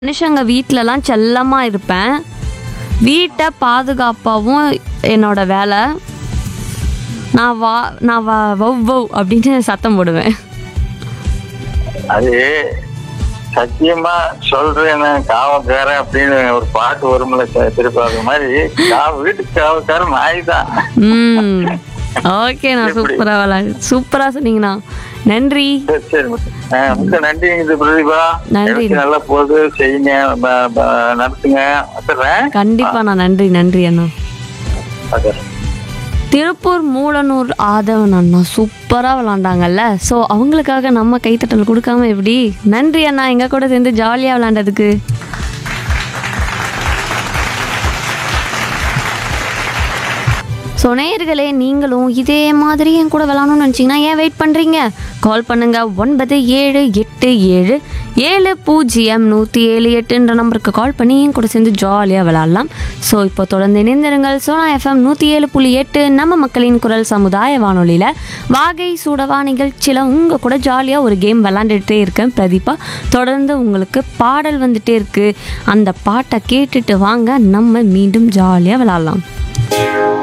மனுஷங்க வீட்டிலலாம் செல்லமாக இருப்பேன். வீட்டை பாதுகாப்பாகவும் என்னோட வேலை. நான் வவ் வவ் அப்படின்னு சத்தம் போடுவேன். அது சத்தியமா சொல்றேன் காவக்காரன் அப்படின்னு ஒரு பாட்டு வரும்ல திருப்பி அது மாதிரி வீட்டுக்கு காவக்காரன் நாய் தான். ம் ஓகே, நான் சூப்பராக சொன்னீங்கண்ணா. நன்றி. சரி சரி மிக்க நன்றிங்க பிரதீபா. நன்றி. நல்லா போகுது, செய்யுங்க, நடத்துங்க. வச்சுறேன். கண்டிப்பாக நான் நன்றி அண்ணா. வச்சுறேன். திருப்பூர் மூலனூர் ஆதவன் அண்ணா சூப்பராக விளாண்டாங்கல்ல. ஸோ அவங்களுக்காக நம்ம கைத்தட்டல் கொடுக்காம எப்படி? நன்றி அண்ணா, எங்கள் கூட சேர்ந்து ஜாலியாக விளாண்டதுக்கு. ஸோ நேயர்களே, நீங்களும் இதே மாதிரி என் கூட விளாடணும்னு நினச்சிங்கன்னா ஏன் வெயிட் பண்ணுறீங்க? கால் பண்ணுங்கள் 9787700178 நம்பருக்கு கால் பண்ணி என் கூட சேர்ந்து ஜாலியாக விளாட்லாம். ஸோ இப்போ தொடர்ந்து இணைந்திருங்கள். சோனா எஃப்எம் 107.8 நம்ம மக்களின் குரல் சமுதாய வானொலியில் வாகை சூடவா நிகழ்ச்சியில் உங்கள் கூட ஜாலியாக ஒரு கேம் விளாண்டுட்டே இருக்கேன் பிரதீபா. தொடர்ந்து உங்களுக்கு பாடல் வந்துட்டே இருக்குது. அந்த பாட்டை கேட்டுட்டு வாங்க, நம்ம மீண்டும் ஜாலியாக விளாட்லாம்.